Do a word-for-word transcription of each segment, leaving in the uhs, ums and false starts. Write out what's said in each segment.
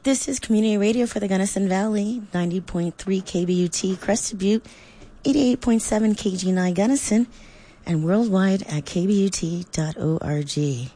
This is Community Radio for the Gunnison Valley, ninety point three K B U T Crested Butte, eighty-eight point seven K G nine Gunnison, and worldwide at k b u t dot org.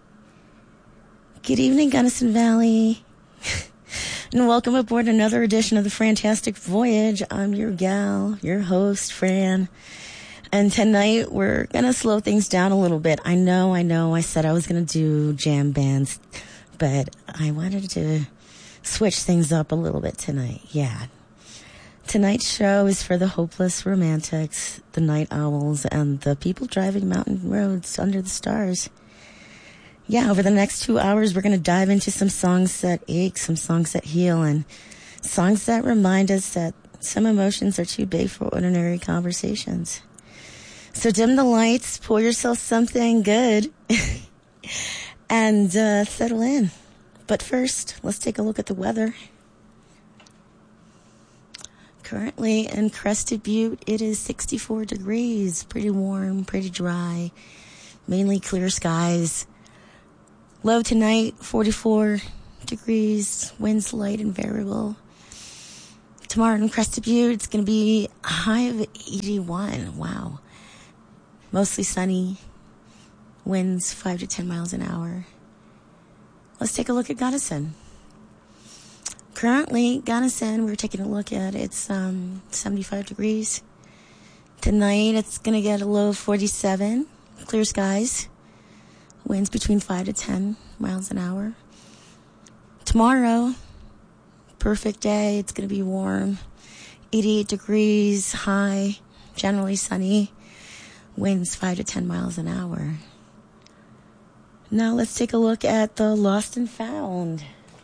Good evening, Gunnison Valley, and welcome aboard another edition of the Fantastic Voyage. I'm your gal, your host, Fran, and tonight we're going to slow things down a little bit. I know, I know, I said I was going to do jam bands, but I wanted to switch things up a little bit tonight. Yeah. Tonight's show is for the hopeless romantics, the night owls, and the people driving mountain roads under the stars. Yeah, over the next two hours, we're going to dive into some songs that ache, some songs that heal, and songs that remind us that some emotions are too big for ordinary conversations. So dim the lights, pour yourself something good, and uh, settle in. But first, let's take a look at the weather. Currently in Crested Butte, it is sixty-four degrees, pretty warm, pretty dry, mainly clear skies. Low tonight, forty-four degrees, winds light and variable. Tomorrow in Crested Butte, it's going to be a high of eighty-one. Wow. Mostly sunny, winds five to ten miles an hour. Let's take a look at Gunnison. Currently, Gunnison, we're taking a look at, it's um, seventy-five degrees. Tonight, it's going to get a low of forty-seven. Clear skies. Winds between five to ten miles an hour. Tomorrow, perfect day. It's going to be warm. eighty-eight degrees, high, generally sunny. Winds five to ten miles an hour. Now let's take a look at the Lost and Found.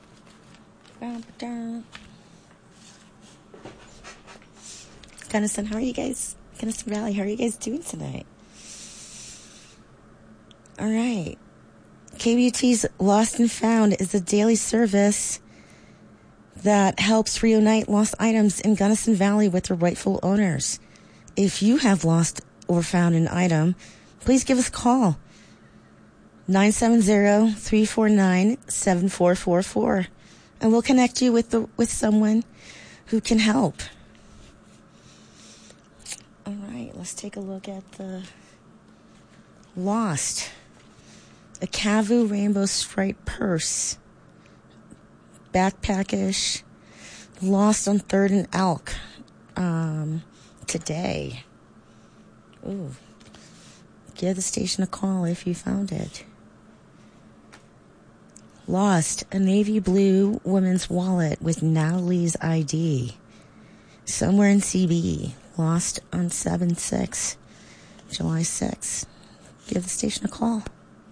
Gunnison, how are you guys? Gunnison Valley, how are you guys doing tonight? All right. K B U T's Lost and Found is a daily service that helps reunite lost items in Gunnison Valley with their rightful owners. If you have lost or found an item, please give us a call. nine seven zero, three four nine, seven four four four. And we'll connect you with the with someone who can help. All right, let's take a look at the Lost. A Cavu rainbow stripe purse. Backpackish. Lost on third and Elk. Um, today. Ooh. Give the station a call if you found it. Lost, a navy blue woman's wallet with Natalie's I D. Somewhere in C B. Lost on seven six, July sixth. Give the station a call.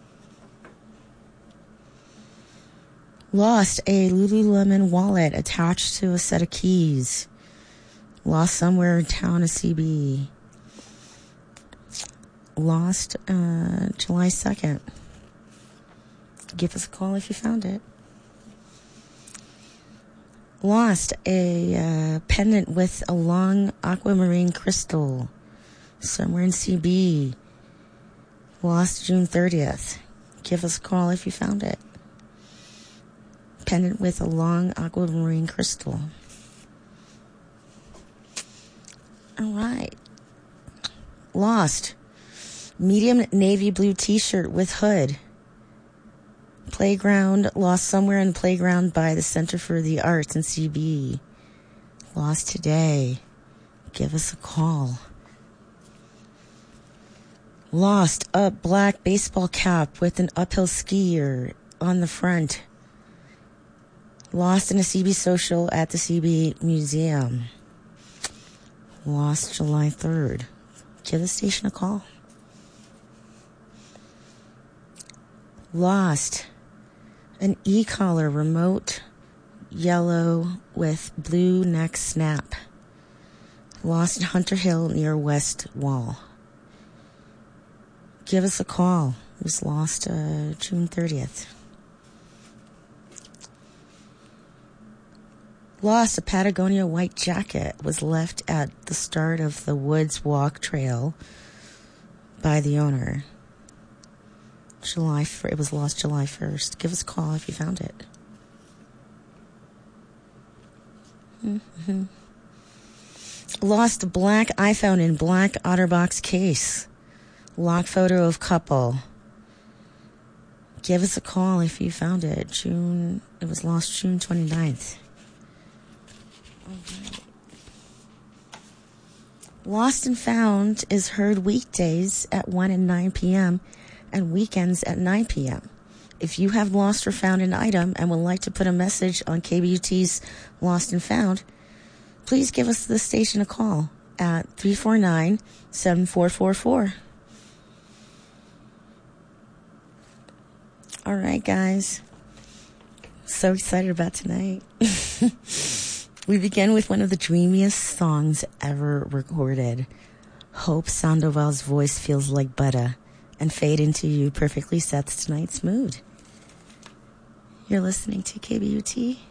Lost, a Lululemon wallet attached to a set of keys. Lost somewhere in town of C B. Lost uh, July second. Give us a call if you found it. Lost, a uh, pendant with a long aquamarine crystal somewhere in C B. Lost June thirtieth. Give us a call if you found it. Pendant with a long aquamarine crystal. All right. Lost, medium navy blue t-shirt with hood. Playground, lost somewhere in the playground by the Center for the Arts in C B. Lost today. Give us a call. Lost, a black baseball cap with an uphill skier on the front. Lost in a C B social at the C B Museum. Lost July third. Give the station a call. Lost, an e-collar remote yellow with blue neck snap. Lost in Hunter Hill near West Wall. Give us a call. It was lost uh, June thirtieth. Lost, a Patagonia white jacket was left at the start of the Woods Walk Trail by the owner. July, it was lost July first. Give us a call if you found it. Mm-hmm. Lost black iPhone in black OtterBox case. Lock photo of couple. Give us a call if you found it. June, it was lost June twenty-ninth. Okay. Lost and Found is heard weekdays at one and nine p.m. and weekends at nine p.m. If you have lost or found an item and would like to put a message on K B U T's Lost and Found, please give us the station a call at three four nine, seven four four four. All right, guys. So excited about tonight. We begin with one of the dreamiest songs ever recorded. Hope Sandoval's voice feels like butter, and Fade Into You perfectly sets tonight's mood. You're listening to K B U T.